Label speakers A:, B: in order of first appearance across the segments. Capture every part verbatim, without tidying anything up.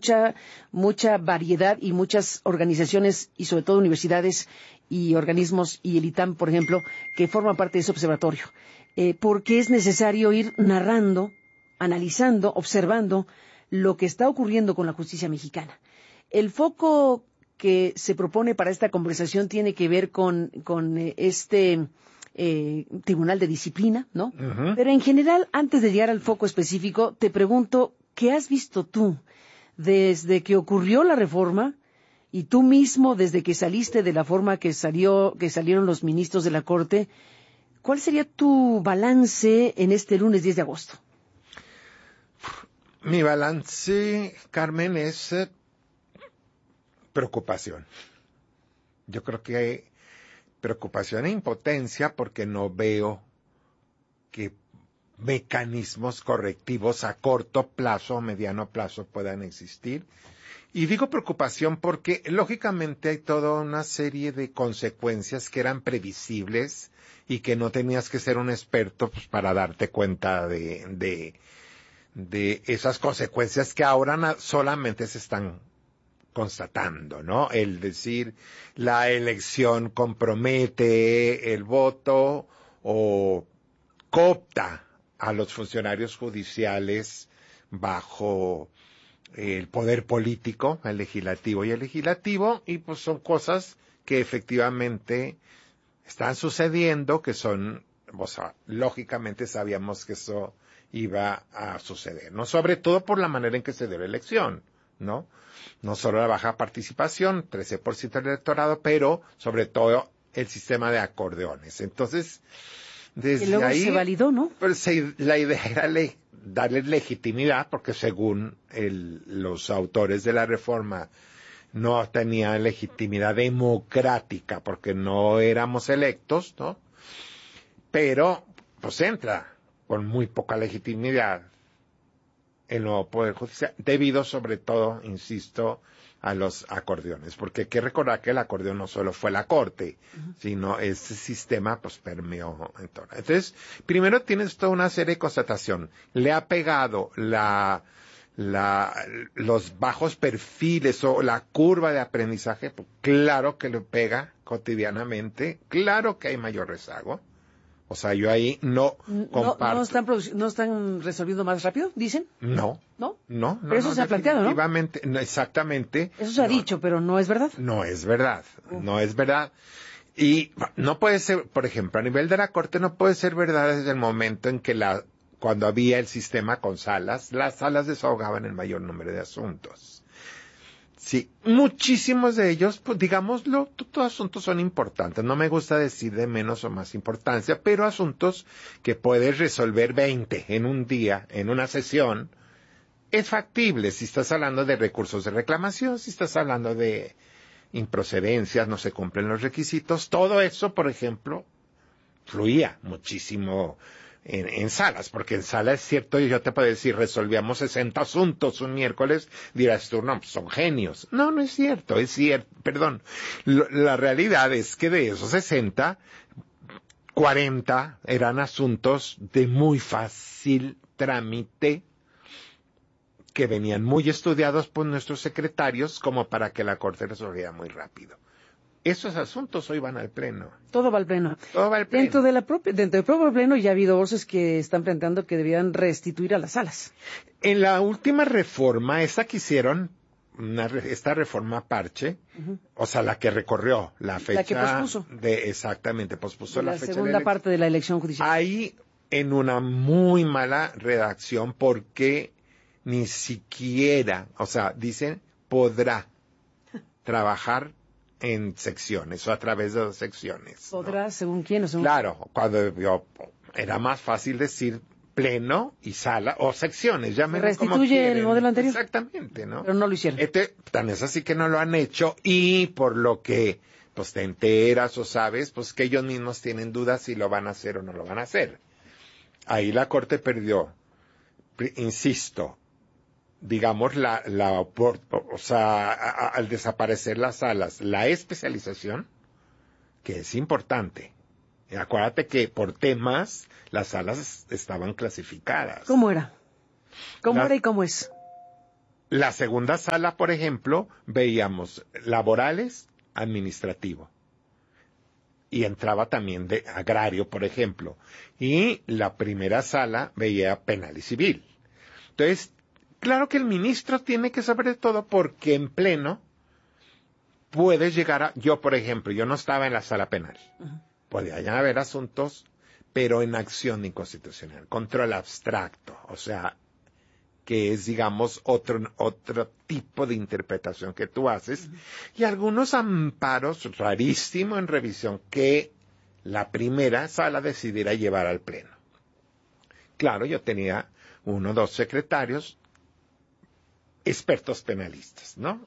A: mucha, mucha variedad y muchas organizaciones y sobre todo universidades y organismos y el I T A M, por ejemplo, que forman parte de ese observatorio. Eh, porque es necesario ir narrando, analizando, observando lo que está ocurriendo con la justicia mexicana. El foco que se propone para esta conversación tiene que ver con, con eh, este eh, Tribunal de Disciplina, ¿no? Uh-huh. Pero en general, antes de llegar al foco específico, te pregunto, ¿qué has visto tú desde que ocurrió la reforma y tú mismo desde que saliste de la forma que salió, que salieron los ministros de la Corte? ¿Cuál sería tu balance en este lunes diez de agosto?
B: Mi balance, Carmen, es eh, preocupación. Yo creo que hay preocupación e impotencia porque no veo que mecanismos correctivos a corto plazo o mediano plazo puedan existir. Y digo preocupación porque lógicamente hay toda una serie de consecuencias que eran previsibles y que no tenías que ser un experto pues, para darte cuenta de, de, de esas consecuencias que ahora na- solamente se están constatando, ¿no? El decir la elección compromete el voto o coopta a los funcionarios judiciales bajo el poder político, el legislativo y el legislativo, y pues son cosas que efectivamente están sucediendo, que son, o sea, lógicamente sabíamos que eso iba a suceder, ¿no? Sobre todo por la manera en que se dio la elección, ¿no? No solo la baja participación, trece por ciento del electorado, pero sobre todo el sistema de acordeones. Entonces, desde
A: y luego
B: ahí,
A: se validó, ¿no?
B: Pues, se, la idea era le, darle legitimidad, porque según el, los autores de la reforma no tenían legitimidad democrática, porque no éramos electos, ¿no? Pero, pues entra con muy poca legitimidad el nuevo Poder Judicial, debido sobre todo, insisto, a los acordeones, porque hay que recordar que el acordeón no solo fue la Corte, uh-huh. sino ese sistema pues permeó en todo. Entonces, primero tienes toda una serie de constatación. Le ha pegado la, la, los bajos perfiles o la curva de aprendizaje, pues, claro que le pega cotidianamente, claro que hay mayor rezago. O sea, yo ahí no comparto.
A: ¿No, no, están, produ- ¿No están resolviendo más rápido, dicen?
B: No.
A: ¿No?
B: No, no.
A: Pero eso
B: no,
A: se ha planteado, ¿no?
B: Definitivamente, no, exactamente.
A: Eso se ha
B: no,
A: dicho, pero no es verdad.
B: No es verdad. Uh. No es verdad. Y no puede ser, por ejemplo, a nivel de la Corte no puede ser verdad desde el momento en que la, cuando había el sistema con salas, las salas desahogaban el mayor número de asuntos. Sí, muchísimos de ellos, pues digámoslo, todos asuntos son importantes. No me gusta decir de menos o más importancia, pero asuntos que puedes resolver veinte en un día, en una sesión, es factible si estás hablando de recursos de reclamación, si estás hablando de improcedencias, no se cumplen los requisitos. Todo eso, por ejemplo, fluía muchísimo En, en salas, porque en salas es cierto, yo te puedo decir, resolvíamos sesenta asuntos un miércoles, dirás tú, no, pues son genios. No, no es cierto, es cierto, perdón. Lo, la realidad es que de esos sesenta, cuarenta eran asuntos de muy fácil trámite, que venían muy estudiados por nuestros secretarios como para que la Corte resolviera muy rápido. Esos asuntos hoy van al Pleno.
A: Todo va al Pleno.
B: Todo va al Pleno.
A: Dentro de la propia, dentro del propio Pleno ya ha habido voces que están planteando que deberían restituir a las salas.
B: En la última reforma, esta que hicieron, una, esta reforma parche, uh-huh. o sea, la que recorrió la fecha.
A: La que pospuso.
B: De, exactamente, pospuso
A: de la,
B: la fecha.
A: La segunda de parte de la elección judicial.
B: Ahí, en una muy mala redacción, porque ni siquiera, o sea, dicen, podrá trabajar en secciones o a través de dos secciones.
A: ¿Podrá,
B: ¿no?
A: según quién o según
B: Claro, cuando yo, era más fácil decir pleno y sala o secciones, ya me
A: restituye el modelo anterior.
B: Exactamente, ¿no?
A: Pero no lo hicieron.
B: Este, tan es así que no lo han hecho y por lo que pues te enteras o sabes, pues que ellos mismos tienen dudas si lo van a hacer o no lo van a hacer. Ahí la Corte perdió, insisto, digamos, la, la, o sea, a, a, al desaparecer las salas, la especialización, que es importante. Y acuérdate que por temas, las salas estaban clasificadas.
A: ¿Cómo era? ¿Cómo
B: la,
A: era y cómo es?
B: la segunda sala, por ejemplo, veíamos laborales, administrativo. Y entraba también de agrario, por ejemplo. Y la primera sala veía penal y civil. Entonces, claro que el ministro tiene que saber de todo porque en pleno puede llegar a... Yo, por ejemplo, yo no estaba en la sala penal. Uh-huh. Podía haber asuntos, pero en acción inconstitucional, control abstracto, o sea, que es, digamos, otro, otro tipo de interpretación que tú haces, uh-huh. y algunos amparos rarísimos en revisión que la primera sala decidiera llevar al pleno. Claro, yo tenía uno o dos secretarios expertos penalistas, ¿no?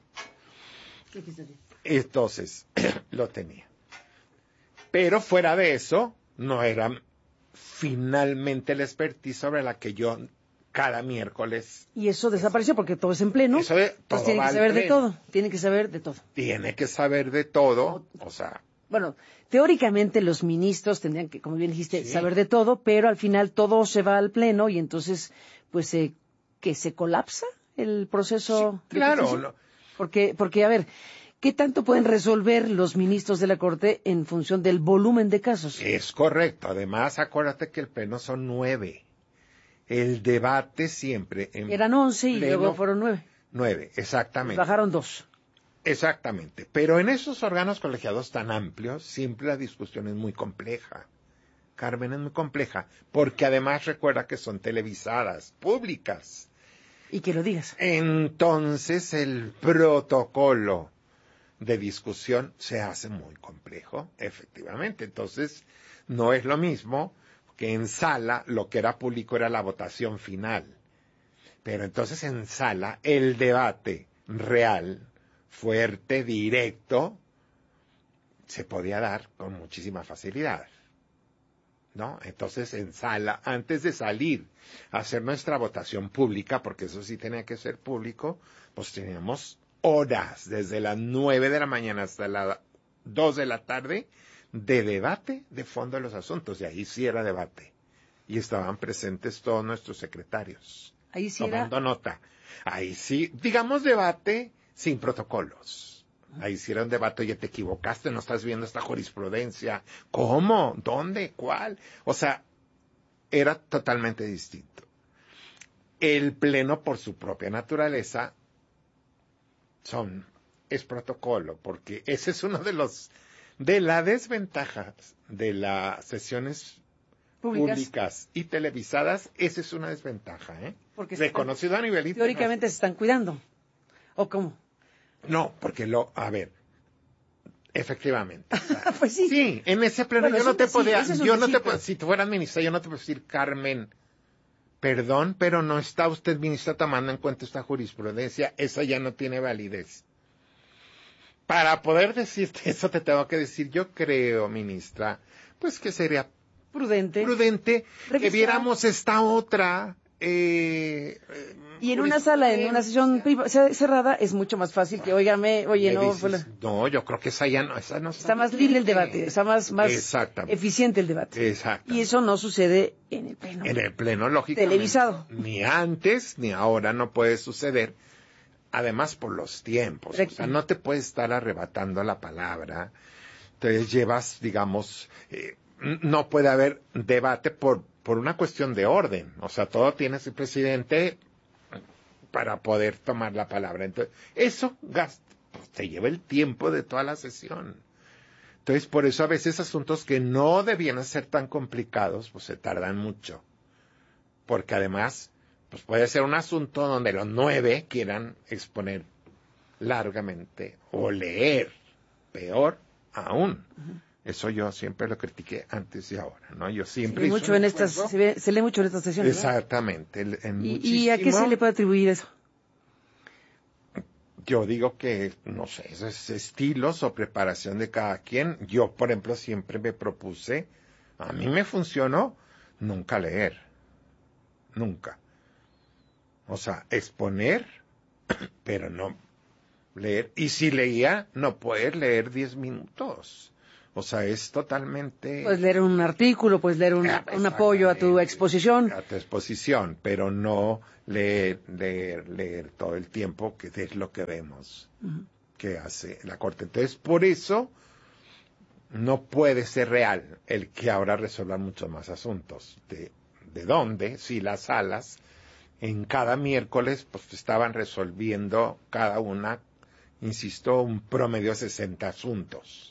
B: Entonces, lo tenía. Pero fuera de eso, no era finalmente la expertise sobre la que yo... cada miércoles.
A: Y eso desapareció porque todo es en pleno.
B: Eso de, todo
A: tiene que saber de todo. Tiene que saber de todo.
B: Tiene que saber de todo. O, o sea.
A: Bueno, teóricamente los ministros tendrían que, como bien dijiste, sí. saber de todo, pero al final todo se va al pleno y entonces, pues, eh, que se colapsa el proceso.
B: Sí, claro.
A: No. Porque, porque, a ver, ¿qué tanto pueden resolver los ministros de la Corte en función del volumen de casos?
B: Es correcto. Además, acuérdate que el pleno son nueve. El debate siempre... En
A: Eran once y
B: pleno,
A: luego fueron nueve.
B: Nueve, exactamente.
A: Pues bajaron dos.
B: Exactamente. Pero en esos órganos colegiados tan amplios, siempre la discusión es muy compleja. Carmen, es muy compleja. Porque además recuerda que son televisadas, públicas.
A: Y que lo digas.
B: Entonces el protocolo de discusión se hace muy complejo, efectivamente. Entonces no es lo mismo... que en sala lo que era público era la votación final. Pero entonces en sala el debate real, fuerte, directo, se podía dar con muchísima facilidad. ¿No? Entonces en sala, antes de salir a hacer nuestra votación pública, porque eso sí tenía que ser público, pues teníamos horas, desde las nueve de la mañana hasta las dos de la tarde, de debate de fondo de los asuntos, y ahí sí era debate. Y estaban presentes todos nuestros secretarios.
A: Ahí sí
B: tomando
A: era...
B: nota. Ahí sí, digamos debate sin protocolos. Ahí sí era un debate, oye, te equivocaste, no estás viendo esta jurisprudencia. ¿Cómo? ¿Dónde? ¿Cuál? O sea, era totalmente distinto. El pleno, por su propia naturaleza, son, es protocolo, porque ese es uno de los... de las desventajas de las sesiones públicas. públicas y televisadas, esa es una desventaja, ¿eh? Porque reconocido están, a nivel internacional.
A: Teóricamente se están cuidando. ¿O cómo?
B: No, porque lo, a ver, efectivamente. O sea,
A: pues sí.
B: Sí, en ese pleno
A: bueno,
B: yo no te podía,
A: sí,
B: yo no te puedo, si tú fueras ministra, yo no te puedo decir, Carmen, perdón, pero no está usted, ministra, tomando en cuenta esta jurisprudencia, esa ya no tiene validez. Para poder decirte eso te tengo que decir, yo creo, ministra, pues que sería
A: prudente,
B: prudente que viéramos esta otra. Eh,
A: y en una sala, en una sesión cerrada, es mucho más fácil que, óigame, oye, no.
B: Dices, la... No, yo creo que esa ya no, esa no
A: está, está más libre el debate, está más, más eficiente el debate.
B: Exacto.
A: Y eso no sucede en el pleno.
B: En el pleno, lógicamente.
A: Televisado.
B: Ni antes, ni ahora no puede suceder. Además, por los tiempos. O sea, no te puedes estar arrebatando la palabra. Entonces llevas, digamos, eh, no puede haber debate por, por una cuestión de orden. O sea, todo tienes el presidente para poder tomar la palabra. Entonces, eso gasta, pues, te lleva el tiempo de toda la sesión. Entonces, por eso a veces asuntos que no debían ser tan complicados, pues se tardan mucho. Porque además... pues puede ser un asunto donde los nueve quieran exponer largamente o leer, peor aún. Uh-huh. Eso yo siempre lo critiqué antes y ahora, ¿no? Yo siempre
A: se lee mucho en estas, se, ve, se lee mucho en estas sesiones.
B: Exactamente. ¿No? En
A: ¿Y, ¿Y a qué se le puede atribuir eso?
B: Yo digo que, no sé, eso es estilos o preparación de cada quien. Yo, por ejemplo, siempre me propuse, a mí me funcionó nunca leer. Nunca. O sea, exponer, pero no leer. Y si leía, no poder leer diez minutos. O sea, es totalmente...
A: Puedes leer un artículo, puedes leer un, un apoyo a tu exposición.
B: A tu exposición, pero no leer, leer, leer todo el tiempo, que es lo que vemos uh-huh. que hace la Corte. Entonces, por eso no puede ser real el que ahora resuelvan muchos más asuntos. ¿De, de dónde? Si las salas en cada miércoles pues estaban resolviendo cada una, insisto, un promedio de sesenta asuntos.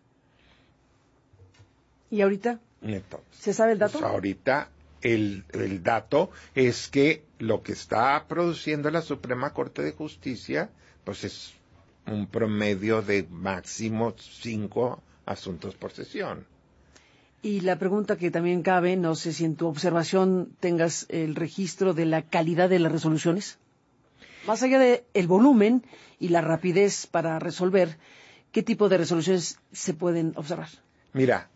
A: ¿Y ahorita?
B: Entonces,
A: ¿Se sabe el dato?
B: Pues ahorita el, el dato es que lo que está produciendo la Suprema Corte de Justicia pues es un promedio de máximo cinco asuntos por sesión.
A: Y la pregunta que también cabe, no sé si en tu observación tengas el registro de la calidad de las resoluciones. Más allá de el volumen y la rapidez para resolver, ¿qué tipo de resoluciones se pueden observar?
B: Mira,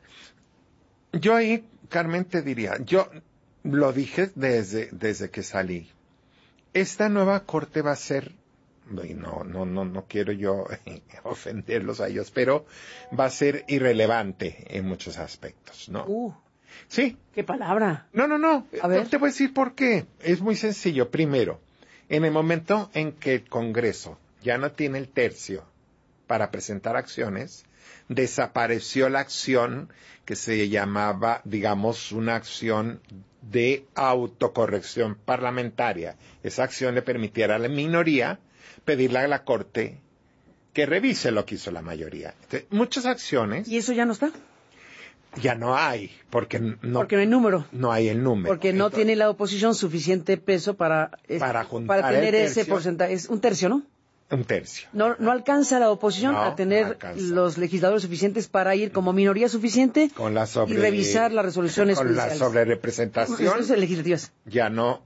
B: yo ahí, Carmen, te diría, yo lo dije desde, desde que salí. Esta nueva corte va a ser, y no, no, no, no quiero yo ofenderlos a ellos, pero va a ser irrelevante en muchos aspectos, ¿no?
A: Uh,
B: sí.
A: ¿Qué palabra?
B: No, no, no.
A: A ver.
B: Te voy a decir por qué. Es muy sencillo. Primero, en el momento en que el Congreso ya no tiene el tercio para presentar acciones, desapareció la acción que se llamaba, digamos, una acción de autocorrección parlamentaria. Esa acción le permitiera a la minoría pedirle a la Corte que revise lo que hizo la mayoría. Entonces, muchas acciones...
A: ¿Y eso ya no está?
B: Ya no hay, porque no,
A: porque no hay número.
B: No hay el número.
A: Porque no Entonces, tiene la oposición suficiente peso para,
B: para, juntar
A: para tener
B: ese
A: porcentaje. Es un tercio, ¿no?
B: Un tercio.
A: No, no alcanza la oposición
B: no,
A: a tener
B: no
A: los legisladores suficientes para ir como minoría suficiente
B: con la sobre,
A: y revisar las resoluciones
B: con
A: judiciales.
B: la sobrerepresentación
A: legislativas.
B: Ya no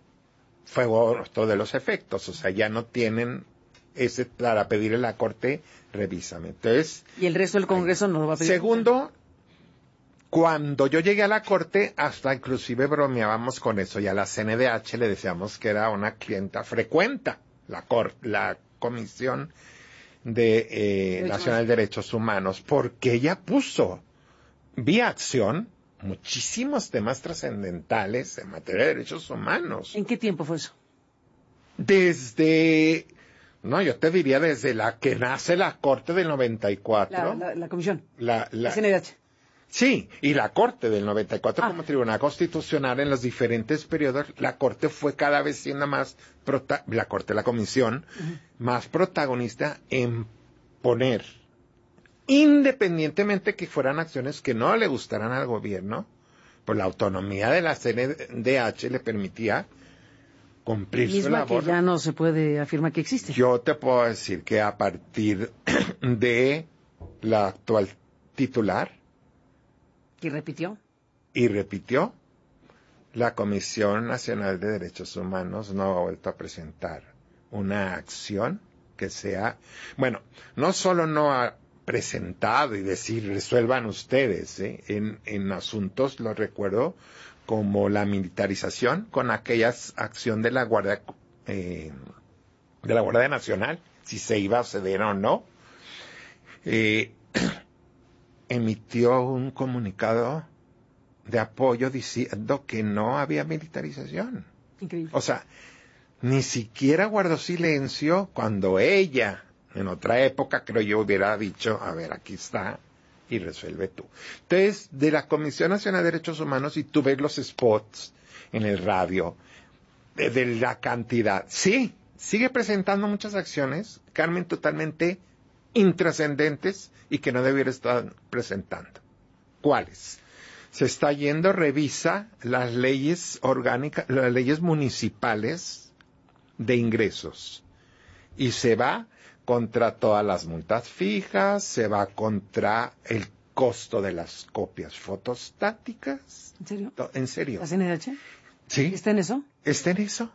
B: fue otro de los efectos, o sea, ya no tienen ese para pedirle a la Corte, revísame. Entonces,
A: y el resto del Congreso no lo va a pedir.
B: Segundo, cuando yo llegué a la Corte, hasta inclusive bromeábamos con eso, y a la C N D H le decíamos que era una clienta frecuenta, la, cor, la Comisión de eh, Nacional de Derechos Humanos, porque ella puso vía acción muchísimos temas trascendentales en materia de derechos humanos.
A: ¿En qué tiempo fue eso?
B: Desde, no, yo te diría desde la que nace la Corte del noventa y cuatro.
A: La, la, la Comisión.
B: La, la,
A: la C N D H.
B: Sí, y la Corte del noventa y cuatro
A: ah.
B: como Tribunal Constitucional en los diferentes periodos, la Corte fue cada vez siendo más, prota- la Corte, la Comisión, uh-huh. más protagonista en poner, independientemente que fueran acciones que no le gustaran al gobierno, pues la autonomía de la C N D H le permitía cumplir
A: Misma
B: su labor.
A: Que ya no se puede afirmar que existe.
B: Yo te puedo decir que a partir de la actual titular,
A: ¿Y repitió?
B: Y repitió, la Comisión Nacional de Derechos Humanos no ha vuelto a presentar una acción que sea, bueno, no solo no ha presentado y decir resuelvan ustedes, ¿eh? en, en asuntos, lo recuerdo, como la militarización, con aquella acción de la Guardia, eh, de la Guardia Nacional, si se iba a ceder o no, eh, emitió un comunicado de apoyo diciendo que no había militarización.
A: Increíble.
B: O sea, ni siquiera guardó silencio cuando ella, en otra época, creo yo, hubiera dicho, a ver, aquí está, y resuelve tú. Entonces, de la Comisión Nacional de Derechos Humanos, y tú ves los spots en el radio, de, de la cantidad, sí, sigue presentando muchas acciones, Carmen, totalmente intrascendentes y que no debiera estar presentando. ¿Cuáles? Se está yendo, revisa las leyes orgánicas, las leyes municipales de ingresos y se va contra todas las multas fijas, se va contra el costo de las copias fotostáticas.
A: ¿En serio?
B: ¿En serio?
A: ¿La C N D H?
B: Sí.
A: ¿Está en eso?
B: ¿Está en eso?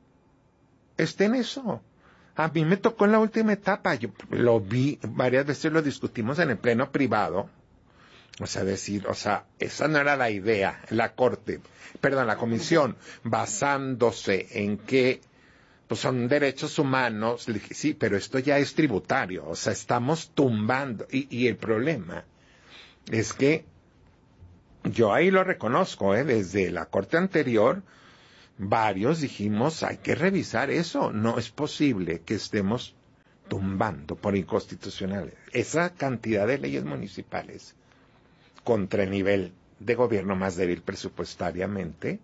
B: ¿Está en eso? A mí me tocó en la última etapa, yo lo vi, varias veces lo discutimos en el pleno privado, o sea, decir, o sea, esa no era la idea, la Corte, perdón, la Comisión, basándose en que pues son derechos humanos, le dije, sí, pero esto ya es tributario, o sea, estamos tumbando, y, y el problema es que yo ahí lo reconozco, ¿eh? Desde la corte anterior, varios dijimos, hay que revisar eso. No es posible que estemos tumbando por inconstitucionales esa cantidad de leyes municipales contra el nivel de gobierno más débil presupuestariamente,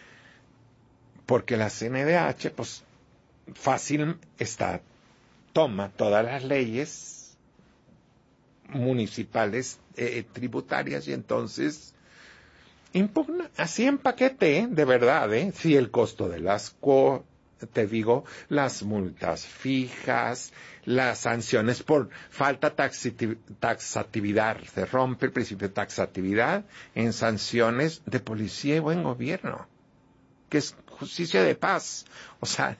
B: porque la C N D H, pues, fácil está, toma todas las leyes municipales eh, tributarias y entonces impugna, así en paquete, ¿eh? De verdad, ¿eh? Si el costo de las co, te digo, las multas fijas, las sanciones por falta de taxatividad, se rompe el principio de taxatividad en sanciones de policía y buen gobierno, que es justicia de paz, o sea,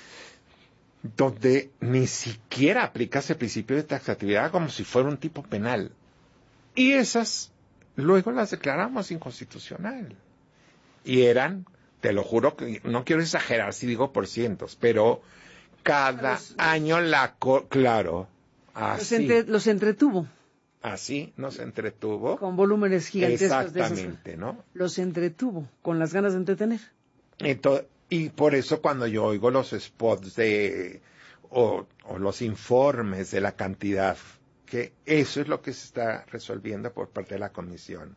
B: donde ni siquiera aplicas el principio de taxatividad como si fuera un tipo penal. Y esas luego las declaramos inconstitucional. Y eran, te lo juro, que no quiero exagerar si digo por cientos, pero cada los, año la... Co- claro, así.
A: Los, entre, los entretuvo.
B: Así nos entretuvo.
A: Con volúmenes gigantescos de esos.
B: Exactamente, ¿no?
A: Los entretuvo, con las ganas de entretener.
B: Entonces, y por eso cuando yo oigo los spots de, o, o los informes de la cantidad, que eso es lo que se está resolviendo por parte de la Comisión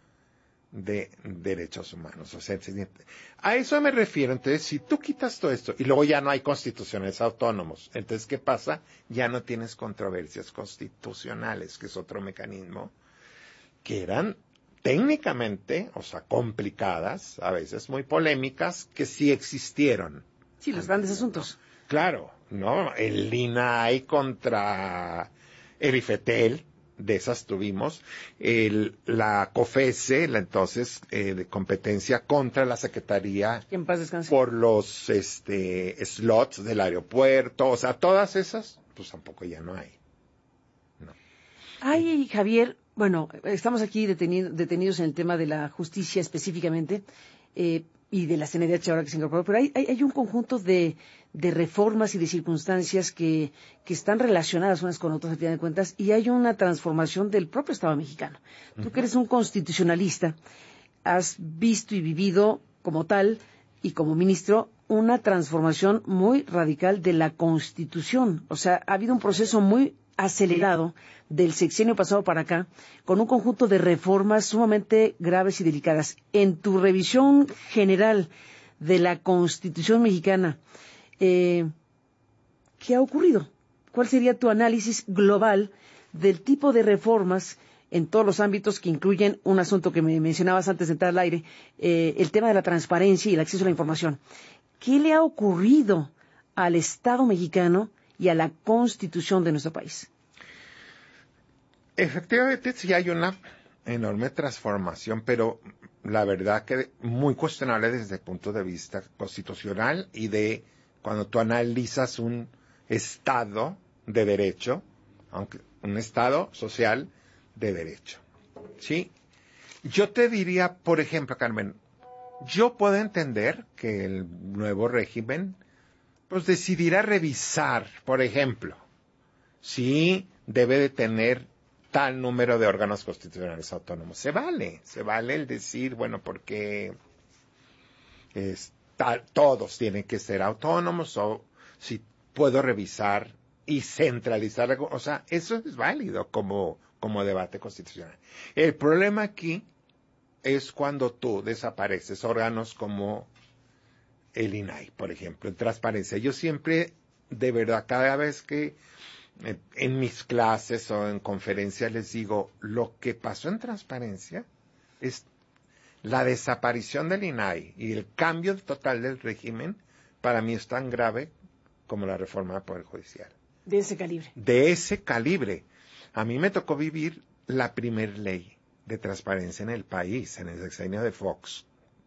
B: de Derechos Humanos. O sea, a eso me refiero. Entonces, si tú quitas todo esto y luego ya no hay constitucionales autónomos, entonces, ¿qué pasa? Ya no tienes controversias constitucionales, que es otro mecanismo, que eran técnicamente, o sea, complicadas, a veces muy polémicas, que sí existieron.
A: Sí, los grandes asuntos.
B: ¿No? Claro, ¿no? El I N A I contra el IFETEL, de esas tuvimos, el, la COFESE, la entonces eh, de competencia contra la Secretaría
A: en paz descanse.
B: Por los este, slots del aeropuerto, o sea, todas esas, pues tampoco ya no hay. No.
A: Ay, Javier, bueno, estamos aquí detenido, detenidos en el tema de la justicia específicamente, eh, y de la C N D H ahora que se incorporó, pero hay, hay, hay un conjunto de, de reformas y de circunstancias que, que están relacionadas unas con otras, al final de cuentas, y hay una transformación del propio Estado mexicano. Uh-huh. Tú que eres un constitucionalista, has visto y vivido como tal y como ministro una transformación muy radical de la Constitución. O sea, ha habido un proceso muy acelerado del sexenio pasado para acá, con un conjunto de reformas sumamente graves y delicadas. En tu revisión general de la Constitución mexicana, eh, ¿qué ha ocurrido? ¿Cuál sería tu análisis global del tipo de reformas en todos los ámbitos que incluyen un asunto que me mencionabas antes de entrar al aire, eh, el tema de la transparencia y el acceso a la información? ¿Qué le ha ocurrido al Estado mexicano y a la Constitución de nuestro país?
B: Efectivamente, sí hay una enorme transformación, pero la verdad que muy cuestionable desde el punto de vista constitucional y de cuando tú analizas un Estado de derecho, aunque un Estado social de derecho. ¿Sí? Yo te diría, por ejemplo, Carmen, yo puedo entender que el nuevo régimen pues decidirá revisar, por ejemplo, si debe de tener tal número de órganos constitucionales autónomos. Se vale, se vale el decir, bueno, porque es, tal, todos tienen que ser autónomos, o si puedo revisar y centralizar algo, o sea, eso es válido como, como debate constitucional. El problema aquí es cuando tú desapareces órganos como el I N A I, por ejemplo, en transparencia. Yo siempre, de verdad, cada vez que eh, en mis clases o en conferencias les digo, lo que pasó en transparencia es la desaparición del I N A I y el cambio total del régimen, para mí es tan grave como la reforma del Poder Judicial.
A: De ese calibre.
B: De ese calibre. A mí me tocó vivir la primer ley de transparencia en el país, en el sexenio de Fox.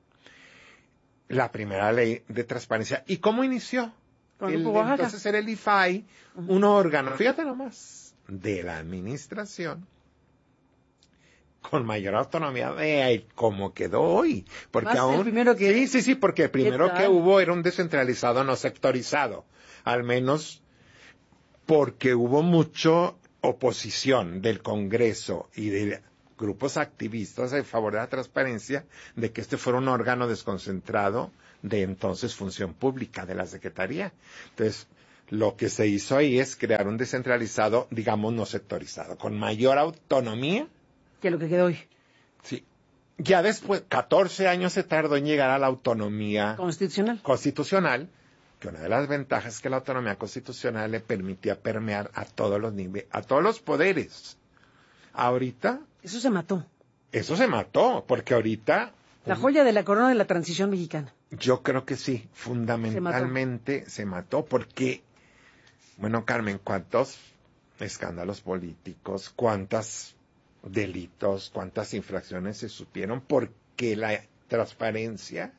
B: La primera ley de transparencia. ¿Y cómo inició? El, entonces era el I F A I, uh-huh. Un órgano, fíjate nomás, de la administración, con mayor autonomía de cómo quedó hoy. Porque
A: Más
B: aún,
A: el primero que...
B: Sí, sí, sí, porque el primero que hubo era un descentralizado no sectorizado. Al menos porque hubo mucha oposición del Congreso y de grupos activistas en favor de la transparencia, de que este fuera un órgano desconcentrado de entonces Función Pública de la Secretaría. Entonces, lo que se hizo ahí es crear un descentralizado, digamos, no sectorizado, con mayor autonomía.
A: Que lo que quedó hoy.
B: Sí. Ya después, catorce años se tardó en llegar a la autonomía
A: Constitucional.
B: constitucional, que una de las ventajas es que la autonomía constitucional le permitía permear a todos los niveles, a todos los poderes. Ahorita...
A: Eso se mató.
B: Eso se mató, porque ahorita...
A: La joya de la corona de la transición mexicana.
B: Yo creo que sí, fundamentalmente se mató, se mató porque... Bueno, Carmen, ¿cuántos escándalos políticos, cuántos delitos, cuántas infracciones se supieron? Porque la transparencia,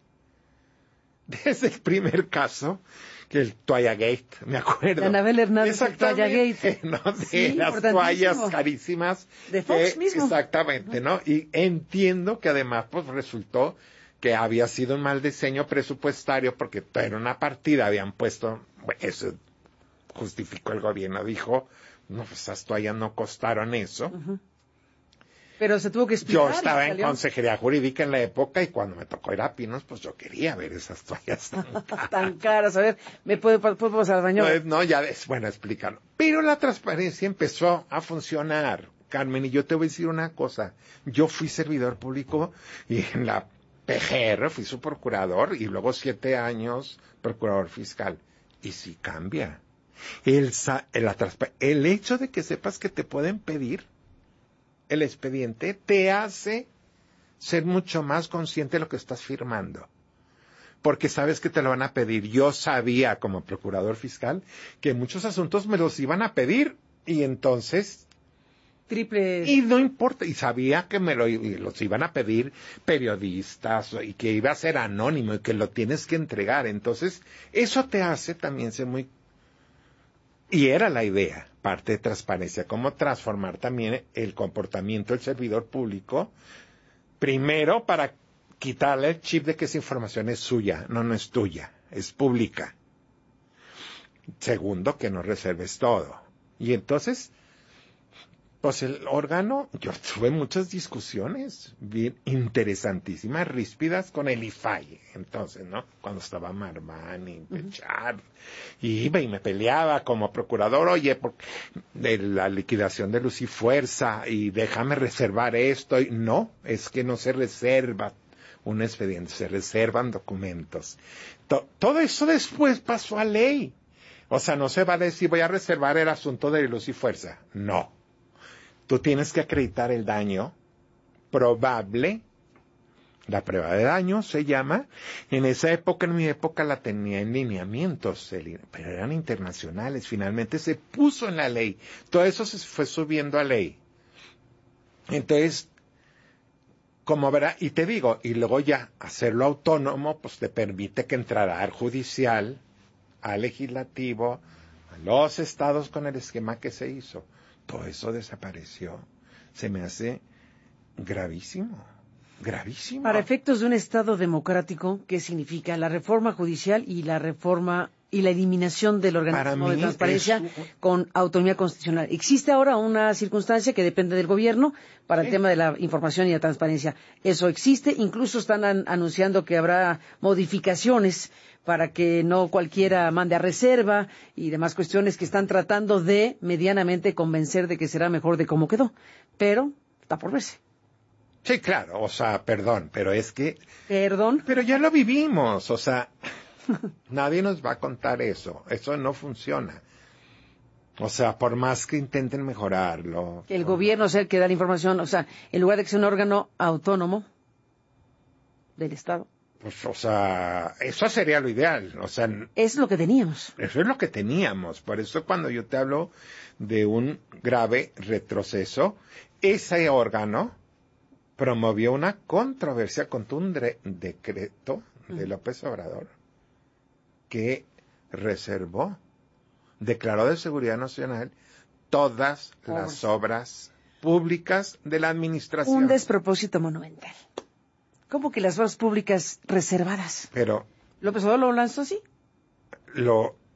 B: desde el primer caso, que el Toalla Gate, me acuerdo.
A: De Anabel Hernández, el Toalla Gate.
B: ¿No? De
A: sí,
B: las toallas carísimas.
A: De Fox
B: que,
A: mismo.
B: Exactamente, ¿no? Y entiendo que además, pues resultó que había sido un mal diseño presupuestario, porque era una partida, habían puesto, bueno, eso justificó el gobierno, dijo, no, pues esas toallas no costaron eso.
A: Uh-huh. Pero se tuvo que explicar.
B: Yo estaba en consejería jurídica en la época y cuando me tocó ir a Pinos, pues yo quería ver esas toallas tan caras.
A: tan caras. A ver, ¿me puedo, puedo pasar al baño?
B: No, no, ya es bueno explicarlo. Pero la transparencia empezó a funcionar, Carmen, y yo te voy a decir una cosa. Yo fui servidor público y en la P G R fui su procurador y luego siete años procurador fiscal. Y sí cambia. El, el, el hecho de que sepas que te pueden pedir el expediente te hace ser mucho más consciente de lo que estás firmando. Porque sabes que te lo van a pedir. Yo sabía como procurador fiscal que muchos asuntos me los iban a pedir y entonces...
A: Triple...
B: Y no importa, y sabía que me lo, los iban a pedir periodistas y que iba a ser anónimo y que lo tienes que entregar. Entonces, eso te hace también ser muy... Y era la idea, parte de transparencia, cómo transformar también el comportamiento del servidor público, primero para quitarle el chip de que esa información es suya, no, no es tuya, es pública. Segundo, que no reserves todo. Y entonces, pues el órgano, yo tuve muchas discusiones bien interesantísimas, ríspidas con el I F A I, entonces, ¿no? Cuando estaba Marmani, Pechar, uh-huh. y iba y me peleaba como procurador, oye, por, de la liquidación de Luz y Fuerza, y déjame reservar esto, y no, es que no se reserva un expediente, se reservan documentos. To, todo eso después pasó a ley. O sea, no se va a decir, voy a reservar el asunto de Luz y Fuerza. No. Tú tienes que acreditar el daño probable, la prueba de daño se llama. En esa época, en mi época, la tenía en lineamientos, pero eran internacionales. Finalmente se puso en la ley. Todo eso se fue subiendo a ley. Entonces, como verá, y te digo, y luego ya hacerlo autónomo, pues te permite que entrara al judicial, al legislativo, a los estados con el esquema que se hizo. Todo eso desapareció. Se me hace gravísimo, gravísimo.
A: Para efectos de un Estado democrático, ¿qué significa la reforma judicial y la reforma y la eliminación del organismo de transparencia es... con autonomía constitucional? Existe ahora una circunstancia que depende del gobierno para sí. el tema de la información y la transparencia. Eso existe, incluso están an- anunciando que habrá modificaciones para que no cualquiera mande a reserva y demás cuestiones que están tratando de medianamente convencer de que será mejor de cómo quedó. Pero está por verse.
B: Sí, claro, o sea, perdón, pero es que...
A: Perdón.
B: Pero ya lo vivimos, o sea, nadie nos va a contar eso, eso no funciona. O sea, por más que intenten mejorarlo...
A: Que el gobierno sea el que da la información, o sea, en lugar de que sea un órgano autónomo del Estado.
B: Pues, o sea, eso sería lo ideal, o sea...
A: Es lo que teníamos.
B: Eso es lo que teníamos, por eso cuando yo te hablo de un grave retroceso, ese órgano promovió una controversia contra un de- decreto de López Obrador que reservó, declaró de seguridad nacional todas oh. las obras públicas de la administración.
A: Un despropósito monumental. ¿Cómo que las obras públicas reservadas?
B: Pero...
A: ¿López Obrador lo lanzó así?
B: Lo,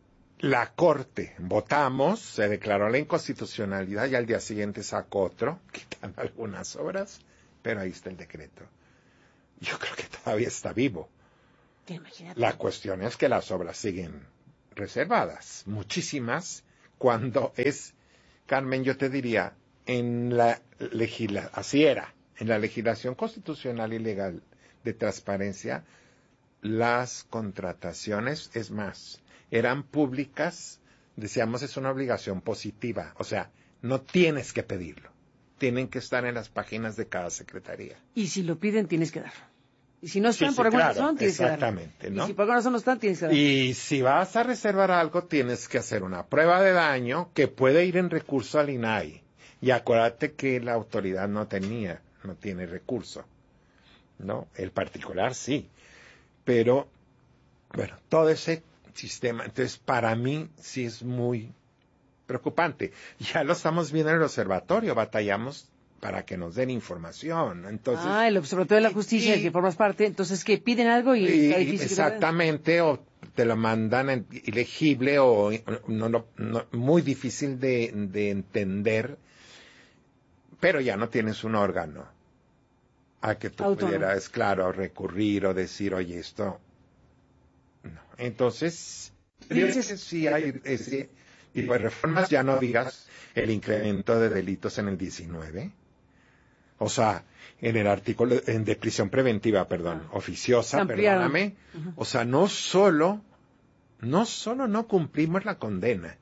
B: la Corte, votamos, se declaró la inconstitucionalidad y al día siguiente sacó otro, quitando algunas obras, pero ahí está el decreto. Yo creo que todavía está vivo.
A: Imagínate.
B: La cuestión es que las obras siguen reservadas, muchísimas, cuando es, Carmen, yo te diría, en la legisla, así era, en la legislación constitucional y legal de transparencia, las contrataciones, es más, eran públicas, decíamos, es una obligación positiva, o sea, no tienes que pedirlo, tienen que estar en las páginas de cada secretaría.
A: Y si lo piden, tienes que darlo. Y si no están
B: Sí, sí,
A: por alguna
B: claro,
A: razón, tienes que darlo.
B: exactamente, ¿no?
A: Y si por alguna razón no están, tienes que darlo.
B: Y si vas a reservar algo, tienes que hacer una prueba de daño que puede ir en recurso al I N A I. Y acuérdate que la autoridad no tenía, no tiene recurso, ¿no? El particular sí. Pero, bueno, todo ese sistema, entonces para mí sí es muy preocupante. Ya lo estamos viendo en el observatorio, batallamos para que nos den información. Entonces,
A: ah, el Observatorio de la Justicia,
B: y,
A: del que formas parte, entonces que piden algo y,
B: y
A: está difícil.
B: exactamente, o te lo mandan en, ilegible o no, no, no, muy difícil de, de entender, pero ya no tienes un órgano a que tú
A: autónomo.
B: pudieras, claro, recurrir o decir, oye, esto... No. Entonces, creo que sí hay ese tipo de reformas, ya no digas el incremento de delitos en el diecinueve, o sea, en el artículo en, de prisión preventiva, perdón, ah, oficiosa, perdóname, uh-huh. O sea, no solo, no solo no cumplimos la condena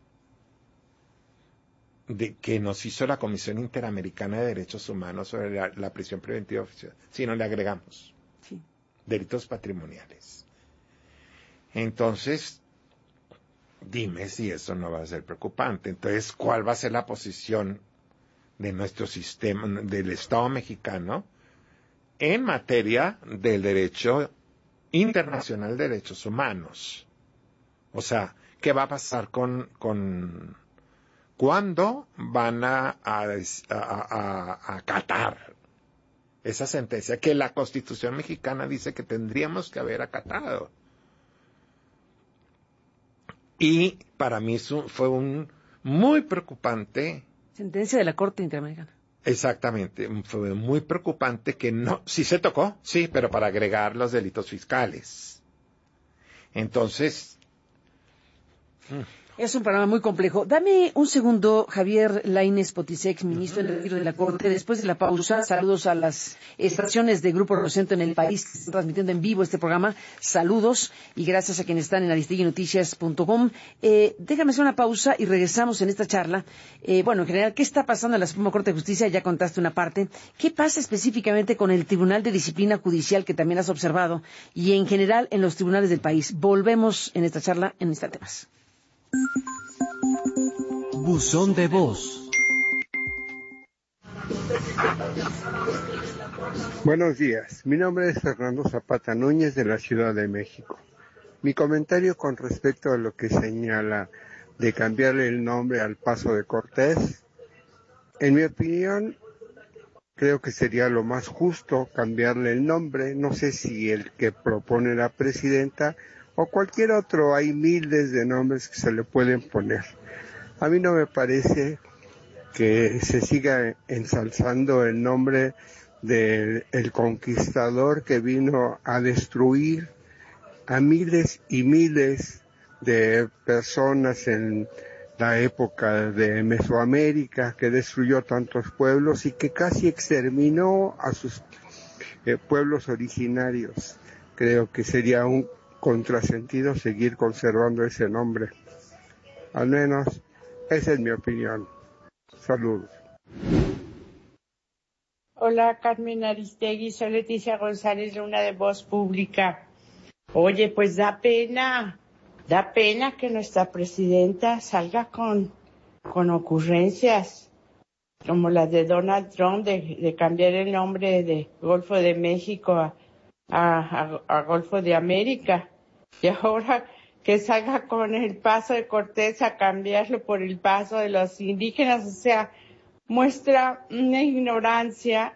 B: de que nos hizo la Comisión Interamericana de Derechos Humanos sobre la, la prisión preventiva oficiosa, sino le agregamos sí. delitos patrimoniales. Entonces, dime si eso no va a ser preocupante. Entonces, ¿cuál va a ser la posición de nuestro sistema, del Estado mexicano, en materia del derecho internacional de derechos humanos? O sea, ¿qué va a pasar con, con cuándo van a, a, a, a, a acatar esa sentencia que la Constitución mexicana dice que tendríamos que haber acatado? Y para mí fue un muy preocupante.
A: Sentencia de la Corte Interamericana.
B: Exactamente, fue muy preocupante que no, sí se tocó, sí, pero para agregar los delitos fiscales. Entonces...
A: Es un programa muy complejo. Dame un segundo, Javier Lainez Potisek, ministro en retiro de la Corte. Después de la pausa, saludos a las estaciones de Grupo Rosento en el país que están transmitiendo en vivo este programa. Saludos y gracias a quienes están en aristegui noticias punto com. Eh, déjame hacer una pausa y regresamos en esta charla. Eh, bueno, en general, ¿qué está pasando en la Suprema Corte de Justicia? Ya contaste una parte. ¿Qué pasa específicamente con el Tribunal de Disciplina Judicial que también has observado? Y en general en los tribunales del país. Volvemos en esta charla en instante más.
C: Buzón de voz.
D: Buenos días, mi nombre es Fernando Zapata Núñez de la Ciudad de México. Mi comentario con respecto a lo que señala de cambiarle el nombre al Paso de Cortés, en mi opinión, creo que sería lo más justo cambiarle el nombre. No sé si el que propone la presidenta o cualquier otro, hay miles de nombres que se le pueden poner. A mí no me parece que se siga ensalzando el nombre del el conquistador que vino a destruir a miles y miles de personas en la época de Mesoamérica, que destruyó tantos pueblos y que casi exterminó a sus eh, pueblos originarios. Creo que sería un contrasentido seguir conservando ese nombre. Al menos esa es mi opinión. Saludos.
E: Hola, Carmen Aristegui, soy Leticia González Luna de Voz Pública. Oye, pues da pena, da pena que nuestra presidenta salga con, con ocurrencias como las de Donald Trump de, de cambiar el nombre de Golfo de México a A, a, a Golfo de América, y ahora que salga con el Paso de Cortés a cambiarlo por el Paso de los Indígenas, o sea, muestra una ignorancia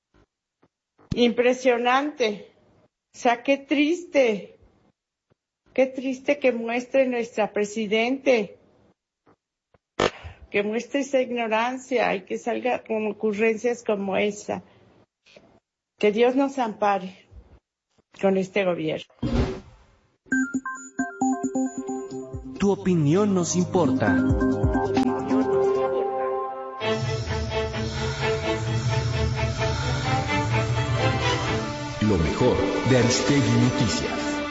E: impresionante. O sea, qué triste, Qué triste que muestre nuestra presidente, que muestre esa ignorancia y que salga con ocurrencias como esa. Que Dios nos ampare con este gobierno.
C: Tu opinión nos importa. Lo mejor de Aristegui Noticias.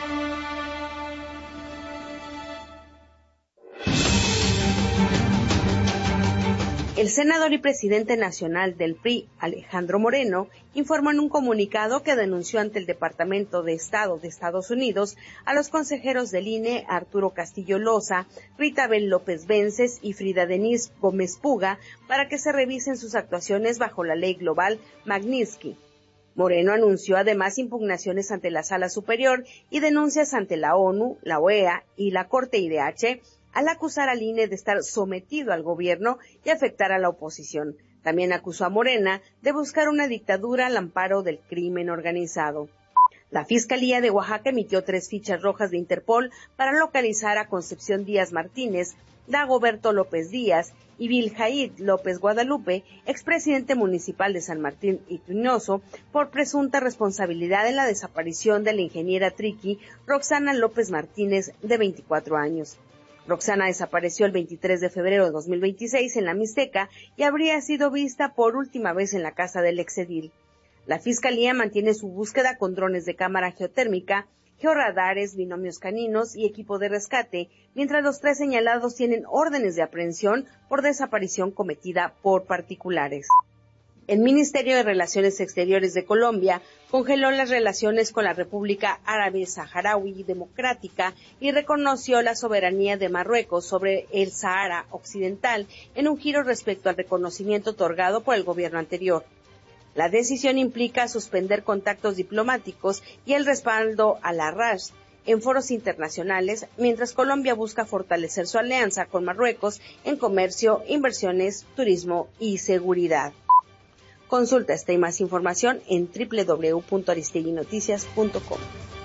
F: El senador y presidente nacional del P R I, Alejandro Moreno, informó en un comunicado que denunció ante el Departamento de Estado de Estados Unidos a los consejeros del I N E, Arturo Castillo Loza, Rita Bel López Vences y Frida Denise Gómez Puga, para que se revisen sus actuaciones bajo la ley global Magnitsky. Moreno anunció además impugnaciones ante la Sala Superior y denuncias ante la ONU, la O E A y la Corte I D H, al acusar al I N E de estar sometido al gobierno y afectar a la oposición. También acusó a Morena de buscar una dictadura al amparo del crimen organizado. La Fiscalía de Oaxaca emitió tres fichas rojas de Interpol para localizar a Concepción Díaz Martínez, Dagoberto López Díaz y Viljaid López Guadalupe, expresidente municipal de San Martín y Reynoso, por presunta responsabilidad en la desaparición de la ingeniera triqui Roxana López Martínez, de veinticuatro años. Roxana desapareció el veintitrés de febrero de dos mil veintiséis en la Mixteca y habría sido vista por última vez en la casa del exedil. La Fiscalía mantiene su búsqueda con drones de cámara geotérmica, georradares, binomios caninos y equipo de rescate, mientras los tres señalados tienen órdenes de aprehensión por desaparición cometida por particulares. El Ministerio de Relaciones Exteriores de Colombia congeló las relaciones con la República Árabe Saharaui Democrática y reconoció la soberanía de Marruecos sobre el Sahara Occidental en un giro respecto al reconocimiento otorgado por el gobierno anterior. La decisión implica suspender contactos diplomáticos y el respaldo a la R A S en foros internacionales, mientras Colombia busca fortalecer su alianza con Marruecos en comercio, inversiones, turismo y seguridad. Consulta esta y más información en doble u doble u doble u punto aristegui noticias punto com.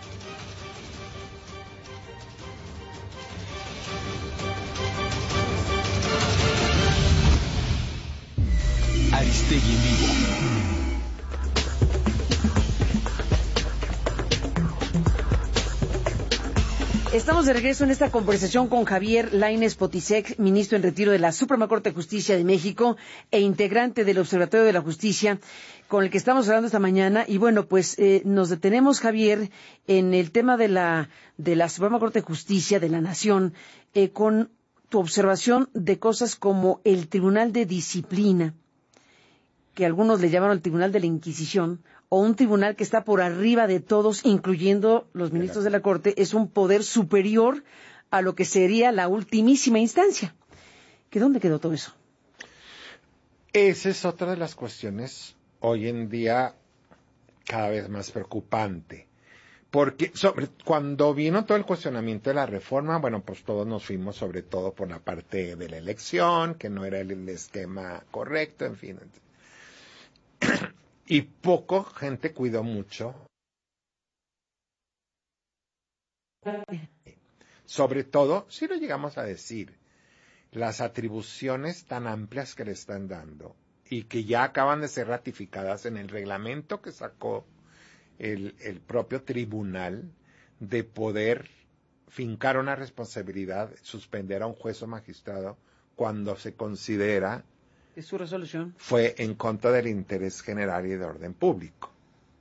C: Aristegui en vivo.
A: Estamos de regreso en esta conversación con Javier Lainez Potisek, ministro en retiro de la Suprema Corte de Justicia de México e integrante del Observatorio de la Justicia, con el que estamos hablando esta mañana. Y bueno, pues eh, nos detenemos, Javier, en el tema de la de la Suprema Corte de Justicia de la Nación, eh, con tu observación de cosas como el Tribunal de Disciplina, que algunos le llamaron el Tribunal de la Inquisición, o un tribunal que está por arriba de todos, incluyendo los ministros de la Corte, es un poder superior a lo que sería la ultimísima instancia. ¿Que dónde quedó todo eso?
B: Esa es otra de las cuestiones hoy en día cada vez más preocupante. Porque sobre, cuando vino todo el cuestionamiento de la reforma, bueno, pues todos nos fuimos sobre todo por la parte de la elección, que no era el, el esquema correcto, en fin. Y poco gente cuidó mucho. Sobre todo, si lo llegamos a decir, las atribuciones tan amplias que le están dando y que ya acaban de ser ratificadas en el reglamento que sacó el, el propio tribunal, de poder fincar una responsabilidad, suspender a un juez o magistrado cuando se considera
A: ¿Es su resolución?
B: Fue en contra del interés general y de orden público.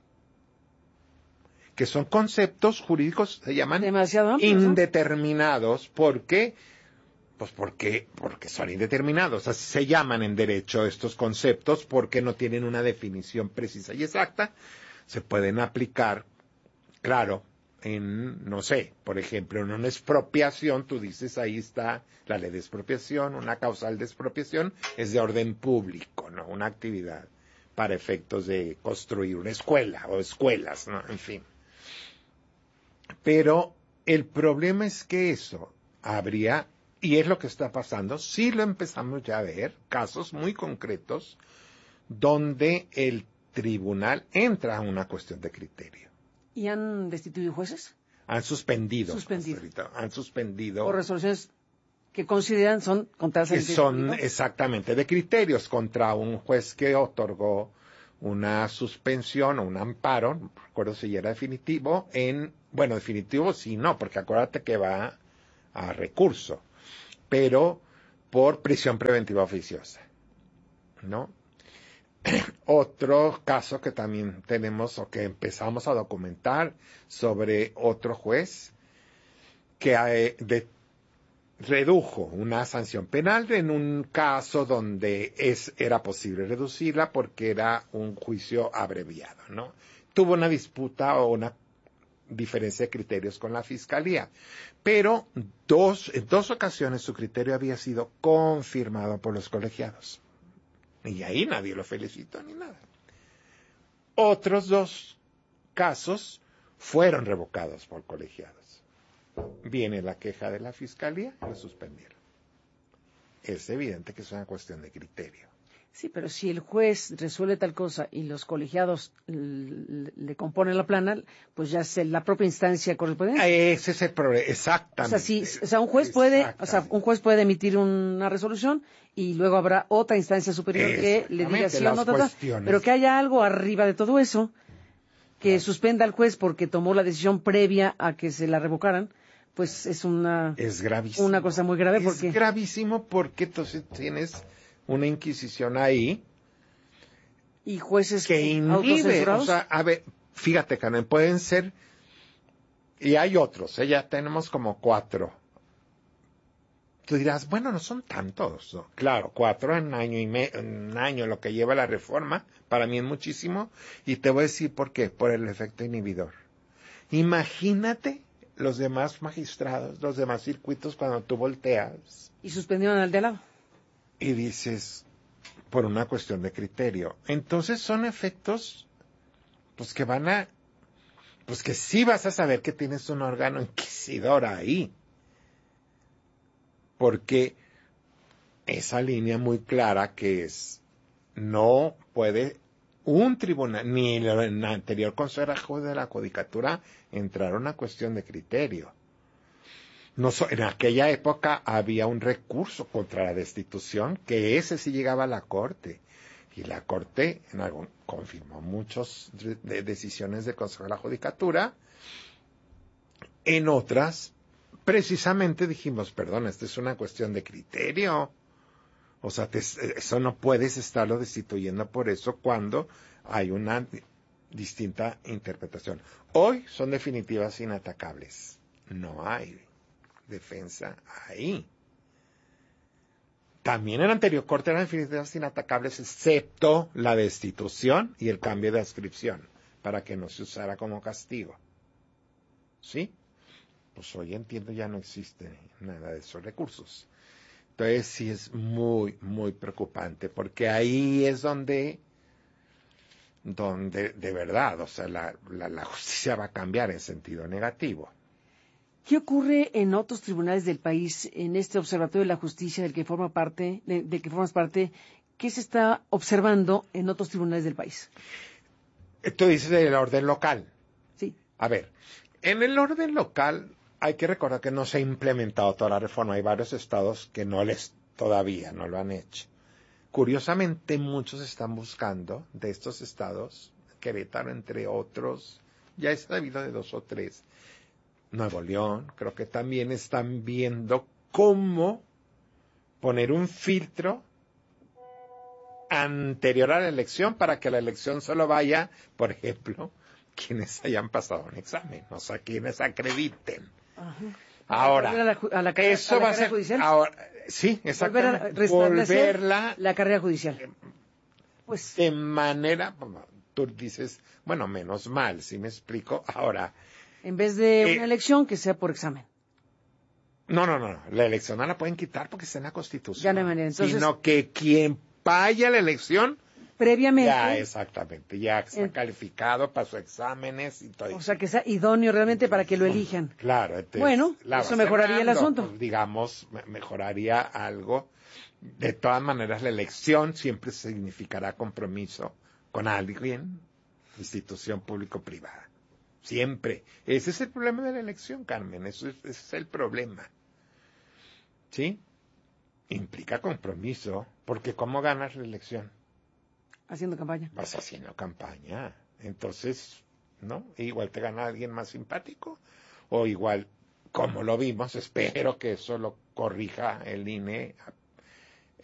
B: Que son conceptos jurídicos, se llaman
A: demasiado amplios,
B: indeterminados. ¿No? ¿Por qué? Pues porque, porque son indeterminados. Así se llaman en derecho estos conceptos, porque no tienen una definición precisa y exacta. Se pueden aplicar, claro, en, no sé, por ejemplo, en una expropiación, tú dices, ahí está la ley de expropiación, una causal de expropiación es de orden público, ¿no? Una actividad para efectos de construir una escuela o escuelas, ¿no? En fin. Pero el problema es que eso habría, y es lo que está pasando, sí lo empezamos ya a ver, casos muy concretos donde el tribunal entra a una cuestión de criterio.
A: ¿Y han destituido jueces?
B: han suspendido.
A: Suspendido.
B: Ahorita, han suspendido.
A: O resoluciones que consideran son contrarias
B: Que
A: al
B: son
A: público.
B: exactamente de criterios contra un juez que otorgó una suspensión o un amparo, no recuerdo si era definitivo, en, bueno, definitivo sí, no, porque acuérdate que va a recurso, pero por prisión preventiva oficiosa, ¿no? Otro caso que también tenemos o que empezamos a documentar sobre otro juez que eh, de, redujo una sanción penal en un caso donde es, era posible reducirla porque era un juicio abreviado, ¿no? Tuvo una disputa o una diferencia de criterios con la fiscalía, pero dos, en dos ocasiones su criterio había sido confirmado por los colegiados. Y ahí nadie lo felicitó ni nada. Otros dos casos fueron revocados por colegiados. Viene la queja de la fiscalía y lo suspendieron. Es evidente que es una cuestión de criterio.
A: Sí, pero si el juez resuelve tal cosa y los colegiados le, le componen la plana, pues ya es la propia instancia correspondiente.
B: Ese es el problema, exactamente.
A: O sea, si, o sea, un juez puede, o sea, un juez puede emitir una resolución y luego habrá otra instancia superior que le diga sí o no, tata, pero que haya algo arriba de todo eso que claro. suspenda al juez porque tomó la decisión previa a que se la revocaran, pues es una
B: es gravísimo.
A: Una cosa muy grave porque
B: es gravísimo porque entonces tienes una inquisición ahí
A: y jueces
B: que inhibe, o sea, a ver, fíjate, Carmen, pueden ser, y hay otros, ¿eh? Ya tenemos como cuatro. Tú dirás, bueno, no son tantos, ¿no? Claro, cuatro en un año y me, en un año lo que lleva la reforma, para mí es muchísimo, y te voy a decir por qué, por el efecto inhibidor. Imagínate los demás magistrados, los demás circuitos cuando tú volteas.
A: Y suspendieron al de al lado.
B: Y dices, por una cuestión de criterio. Entonces son efectos, pues que van a, pues que sí vas a saber que tienes un órgano inquisidor ahí. Porque esa línea muy clara que es, no puede un tribunal, ni el, el anterior Consejo de la Judicatura, entrar a una cuestión de criterio. No, en aquella época había un recurso contra la destitución, que ese sí llegaba a la Corte. Y la Corte en algún, confirmó muchas de decisiones del Consejo de la Judicatura. En otras, precisamente dijimos, perdón, esta es una cuestión de criterio. O sea, te, eso no puedes estarlo destituyendo por eso cuando hay una distinta interpretación. Hoy son definitivas inatacables. No hay defensa ahí. También en la anterior corte eran definitivas inatacables, excepto la destitución y el cambio de adscripción, para que no se usara como castigo. ¿Sí? Pues hoy entiendo ya no existe nada de esos recursos. Entonces sí es muy, muy preocupante, porque ahí es donde, donde de verdad, o sea, la, la, la justicia va a cambiar en sentido negativo.
A: ¿Qué ocurre en otros tribunales del país, en este Observatorio de la Justicia del que forma parte, de, de que formas parte? ¿Qué se está observando en otros tribunales del país?
B: Tú dices del orden local.
A: Sí.
B: A ver, en el orden local hay que recordar que no se ha implementado toda la reforma. Hay varios estados que no les todavía no lo han hecho. Curiosamente, muchos están buscando de estos estados, Querétaro entre otros, ya he sabido de dos o tres. Nuevo León, creo que también están viendo cómo poner un filtro anterior a la elección para que la elección solo vaya, por ejemplo, quienes hayan pasado un examen, o sea, quienes acrediten.
A: Ajá.
B: Ahora,
A: a la, a la,
B: eso
A: a la
B: va a ser,
A: judicial.
B: Ahora, sí, exactamente,
A: volver a
B: volverla
A: la carrera judicial. Pues
B: de manera, tú dices, bueno, menos mal, si me explico. Ahora,
A: en vez de
B: eh,
A: una elección, que sea por examen.
B: No, no, no, la elección no la pueden quitar porque está en la Constitución.
A: Ya no hay manera. Entonces,
B: sino que quien vaya la elección,
A: previamente.
B: Ya, exactamente, ya está eh, calificado, pasó exámenes y todo.
A: O sea, que sea idóneo realmente para que lo elijan.
B: Claro. Entonces,
A: bueno, eso mejoraría ganando, el asunto.
B: Pues, digamos, mejoraría algo. De todas maneras, la elección siempre significará compromiso con alguien, institución público-privada. Siempre. Ese es el problema de la elección, Carmen. Eso es, ese es el problema. ¿Sí? Implica compromiso, porque ¿cómo ganas la elección?
A: Haciendo campaña.
B: Vas haciendo campaña. Entonces, ¿no? Igual te gana alguien más simpático, o igual, como lo vimos, espero que eso lo corrija el I N E